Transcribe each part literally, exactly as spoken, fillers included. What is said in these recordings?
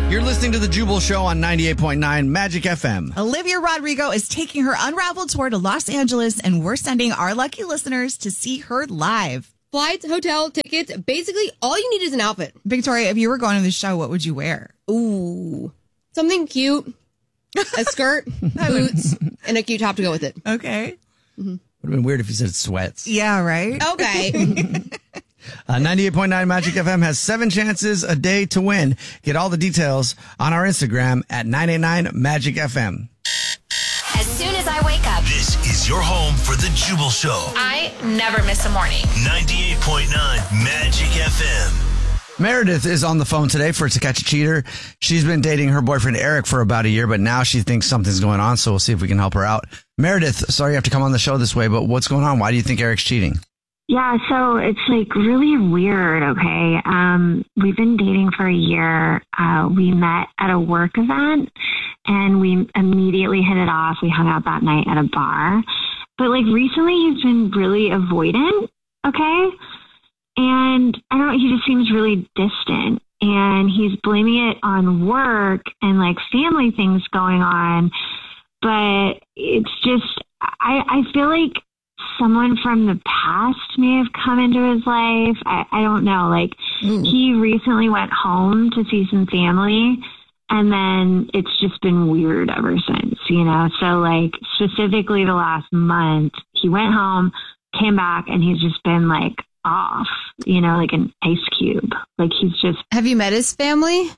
You're listening to The Jubal Show on ninety-eight point nine Magic F M. Olivia Rodrigo is taking her Unraveled tour to Los Angeles, and we're sending our lucky listeners to see her live. Flights, hotel, tickets, basically all you need is an outfit. Victoria, if you were going to the show, what would you wear? Ooh, something cute. A skirt, boots, and a cute top to go with it. Okay. Mm-hmm. Would have been weird if you said sweats. Yeah, right? Okay. uh, ninety-eight point nine Magic F M has seven chances a day to win. Get all the details on our Instagram at nine eight nine Magic F M. As soon as I wake up, this is your home for The Jubal Show. I never miss a morning. ninety-eight point nine Magic F M. Meredith is on the phone today for To Catch a Cheater. She's been dating her boyfriend Eric for about a year, but now she thinks something's going on, so we'll see if we can help her out. Meredith, sorry you have to come on the show this way, but what's going on? Why do you think Eric's cheating? Yeah, so it's like really weird, okay? Um, we've been dating for a year. Uh, we met at a work event, and we immediately hit it off. We hung out that night at a bar. But like recently he's been really avoidant, okay? And I don't know, he just seems really distant, and he's blaming it on work and like family things going on. But it's just, I, I feel like someone from the past may have come into his life. I, I don't know. Like mm. he recently went home to see some family, and then it's just been weird ever since, you know? So like specifically the last month, he went home, came back, and he's just been like off, you know, like an ice cube. Like he's just... Have you met his family?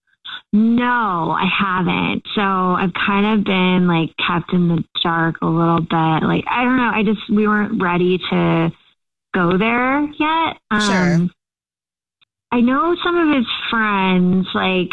No, I haven't. So I've kind of been like kept in the dark a little bit. Like, I don't know. I just, we weren't ready to go there yet. Um, sure. I know some of his friends, like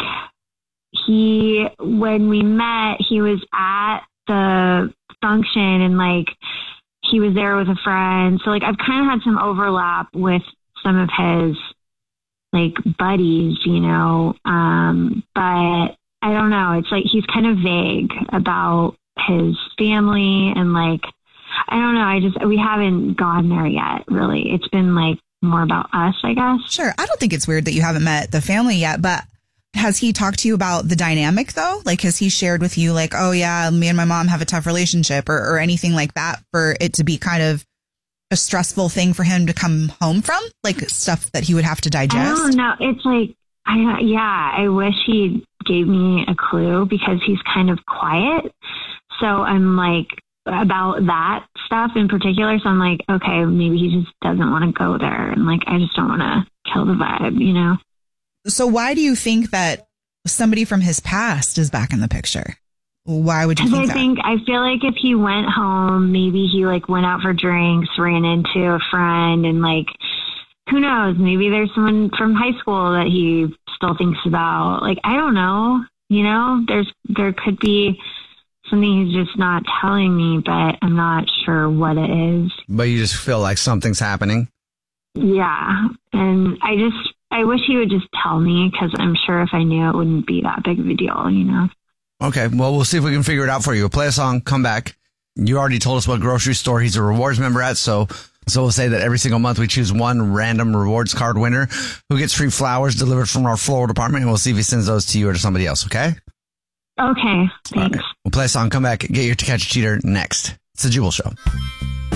he, when we met, he was at the function, and like he was there with a friend. So like I've kind of had some overlap with some of his like buddies, you know, um, but I don't know. It's like he's kind of vague about his family, and like, I don't know. I just, we haven't gone there yet, really. It's been like more about us, I guess. Sure. I don't think it's weird that you haven't met the family yet, but has he talked to you about the dynamic though? Like, has he shared with you like, oh yeah, me and my mom have a tough relationship, or, or anything like that, for it to be kind of a stressful thing for him to come home from, like stuff that he would have to digest? I don't know. It's like, I, yeah, I wish he gave me a clue, because he's kind of quiet. So I'm like, about that stuff in particular. So I'm like, okay, maybe he just doesn't want to go there. And like, I just don't want to kill the vibe, you know? So why do you think that somebody from his past is back in the picture? Why would you think I that? I think, I feel like if he went home, maybe he like went out for drinks, ran into a friend, and like, who knows, maybe there's someone from high school that he still thinks about. Like, I don't know, you know, there's, there could be something he's just not telling me, but I'm not sure what it is. But you just feel like something's happening? Yeah. And I just, I wish he would just tell me, because I'm sure if I knew, it wouldn't be that big of a deal, you know? Okay, well, we'll see if we can figure it out for you. We'll play a song, come back. You already told us what grocery store he's a rewards member at, so so we'll say that every single month we choose one random rewards card winner who gets free flowers delivered from our floral department, and we'll see if he sends those to you or to somebody else, okay? Okay, thanks. Right. We'll play a song, come back, get your To Catch a Cheater next. It's The Jubal Show.